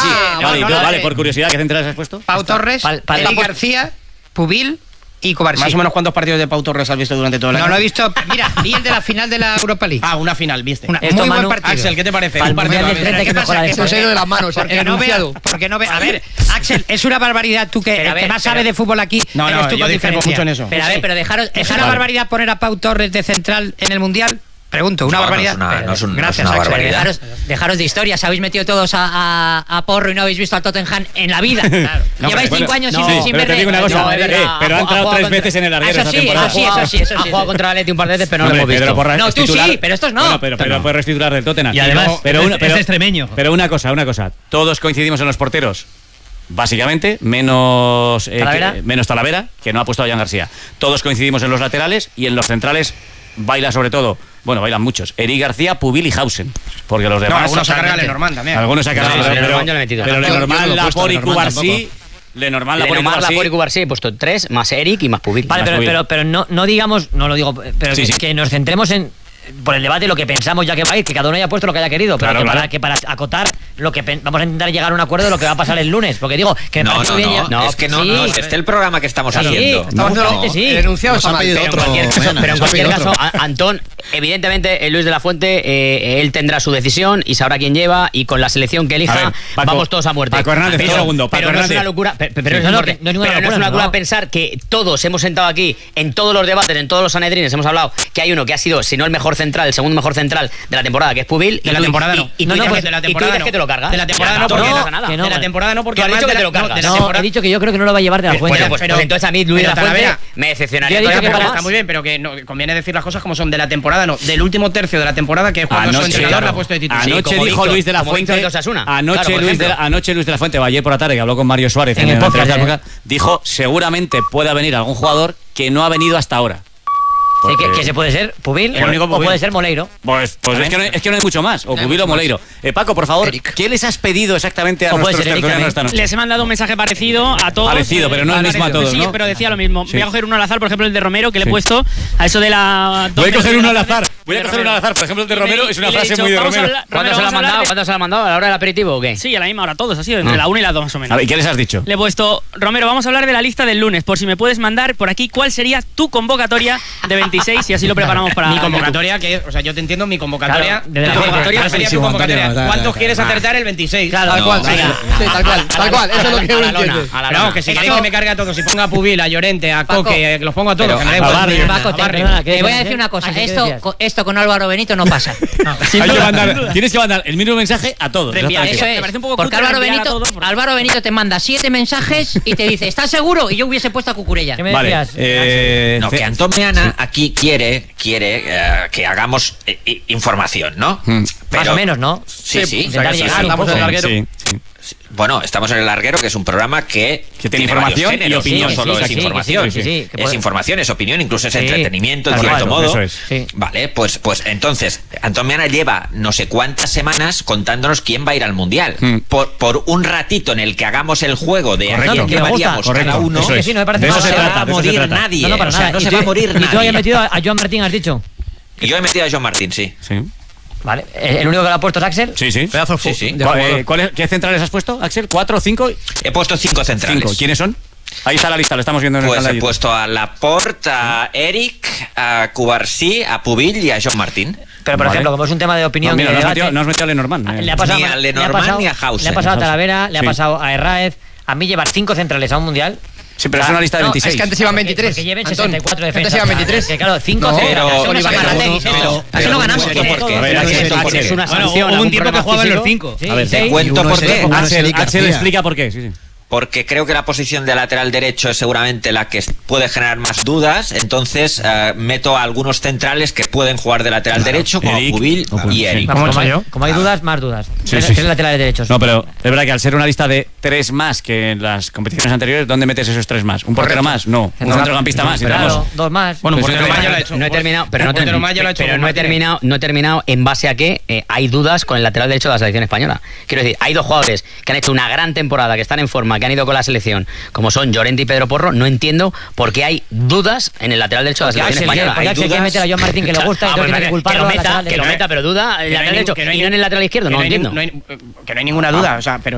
Vale, por curiosidad, ¿qué centrales has puesto? Pau Torres, Eric García, Pubil y Cubarsí. Más o menos, ¿cuántos partidos de Pau Torres has visto durante todo el año? No lo he visto. Mira, vi el de la final de la Europa League. Una final, viste. Muy buen partido. Axel, ¿qué te parece? Un partido ¿Qué pasa? Esto se ha ido de las manos. Porque no veo. A ver, Axel, es una barbaridad. Tú que más sabes de fútbol aquí. No, yo discrepo mucho en eso. Pero dejaros. ¿Es una barbaridad poner a Pau Torres de central en el Mundial? Pregunto, una barbaridad. Gracias, Axel. Dejaros de historias. Habéis metido todos a porro y no habéis visto al Tottenham en la vida. Claro. Lleváis 5 años sin ver. Pero te digo una cosa, pero ha entrado 3 veces en el larguero esta temporada. Eso sí. Ha jugado contra el Atleti un par de veces, pero no lo hemos visto. No, tú sí, pero estos no. Pero puedes titular del Tottenham. Y además, es extremeño. Pero una cosa. Todos coincidimos en los porteros. Básicamente, menos Talavera, que no ha puesto a Jan García. Todos coincidimos en los laterales y en los centrales baila sobre todo. Bueno, bailan muchos. Eric García, Pubil y Hausen. Porque los demás. Algunos se cargan Lenormand también. Algunos se cargan pero Lenormand, Laporte y Cubarsí. Lenormand, Laporte y Cubarsí he puesto 3 más Eric y más Pubil. Vale, pero no digamos, no lo digo, pero que nos centremos en por el debate lo que pensamos ya que va a ir, que cada uno haya puesto lo que haya querido, pero que para acotar lo que vamos a intentar llegar a un acuerdo de lo que va a pasar el lunes, porque digo que me parece muy bien. Es que no es este el programa que estamos haciendo. El enunciado está mal. Pero en cualquier caso, Antón, evidentemente Luis de la Fuente, él tendrá su decisión y sabrá quién lleva, y con la selección que elija vamos todos a muerte. Paco Hernández, pero no es una locura, pero no es una locura pensar que todos hemos sentado aquí en todos los debates, en todos los sanedrines, hemos hablado que hay uno que ha sido, si no el mejor central, el segundo mejor central de la temporada, que es Pubil. De la temporada no. Y tú dices que te lo cargas. De la temporada no, porque no pasa nada. De la temporada no, porque has dicho que te lo cargas. No, he dicho que yo creo que no lo va a llevar de la Fuente. Pues entonces a mí Luis de la Fuente me decepcionaría. Está muy bien, pero que conviene decir las cosas como son. De la temporada no, del último tercio de la temporada, que es cuando su entrenador la ha puesto de titular. Anoche dijo Luis de la Fuente. Anoche Luis de la Fuente, ayer por la tarde, que habló con Mario Suárez en el podcast, dijo seguramente pueda venir algún jugador que no ha venido hasta ahora. Sí, que se puede ser Pubil o puede ser Moleiro. Pues es que no hay mucho más. O Pubil o Moleiro. Paco, por favor, ¿qué les has pedido exactamente a nuestros tertulianos esta noche? Les he mandado un mensaje parecido a todos. Parecido, pero no el mismo a todos, ¿no? Sí, pero decía lo mismo. Voy a coger uno al azar, por ejemplo el de Romero, que le he puesto a eso de la... Voy a coger uno al azar. Por ejemplo el de Romero es una frase muy de Romero. ¿Cuándo se la ha mandado? ¿A la hora del aperitivo o qué? Sí, a la misma hora, todos, así, entre la 1 y la 2 más o menos. A ver, ¿y qué les has dicho? Le he puesto, Romero, vamos a hablar de la lista del lunes, por si me puedes mandar por aquí cuál sería tu convocatoria de 26 y así lo preparamos para... Mi convocatoria, yo te entiendo, mi convocatoria. Claro, tu convocatoria sería tu convocatoria. ¿Cuántos quieres acertar el 26? Claro, tal cual, eso es lo que uno entiende. No, que si queréis que me cargue a todos, si ponga a Pubil, a Llorente, a Coque, los pongo a todos. Te voy a decir una cosa, esto con Álvaro Benito no pasa. Tienes que mandar el mismo mensaje a todos. Eso es, porque Álvaro Benito te manda 7 mensajes y te dice, ¿estás seguro? Y yo hubiese puesto a Cucurella. Vale. No, que Antón Meana aquí quiere que hagamos información, ¿no? Más o menos, ¿no? Sí. Intentar llegar un poco. Bueno, estamos en El Larguero, que es un programa que tiene información y opinión. No solo es información. Es información, es opinión, incluso es entretenimiento, en cierto modo. Vale, pues entonces, Antón Meana lleva no sé cuántas semanas contándonos quién va a ir al Mundial. Por un ratito en el que hagamos el juego de a quién llevaríamos cada uno, no se va a morir nadie. No se va a morir nadie. ¿Y tú hayas metido a Joan Martín, has dicho? Y yo he metido a Joan Martín, sí. Vale, ¿el único que lo ha puesto es Axel? Sí. Pedazo de ¿Qué centrales has puesto, Axel? ¿4 o 5? He puesto 5 centrales. 5. ¿Quiénes son? Ahí está la lista, lo estamos viendo en el canal. Pues he puesto a Laporte, a Eric, a Cubarsí, a Pubil y a Joan Martín. Pero, por ejemplo, como es un tema de opinión... No has metido a Lenormand. Ni a Lenormand ni a Hausen. Le ha pasado a Talavera, le ha pasado a Herráez. A mí llevar 5 centrales a un Mundial... Sí, pero es una lista de 26. Es que antes iban 23. Que lleven 64 defensas. Antes iban 23. Que claro, 5 Eso no ganamos. Es una sanción. Hubo un tiempo que jugaban los 5. A ver, te cuento por qué. Axel explica por qué. Sí. Porque creo que la posición de lateral derecho es seguramente la que puede generar más dudas, entonces meto a algunos centrales que pueden jugar de lateral derecho, como Pubil y Eric. Como hay dudas, más dudas. ¿Qué laterales derechos? No, pero es verdad que al ser una lista de 3 más que en las competiciones anteriores, ¿dónde metes esos 3 más? ¿Un portero más? No. ¿Un centrocampista más? Claro, 2 más. Bueno, un portero más ya lo ha hecho. No he terminado, pero no he terminado en base a que hay dudas con el lateral derecho de la selección española. Quiero decir, hay 2 jugadores que han hecho una gran temporada, que están en forma, que han ido con la selección, como son Llorente y Pedro Porro. No entiendo por qué hay dudas en el lateral derecho de la selección española. Hay dudas. Que meter a Joan Martín, que le gusta, y no tiene que culparlo. Que lo meta, pero duda el lateral derecho y no en el lateral izquierdo. No entiendo. Que no hay ninguna duda, o sea, pero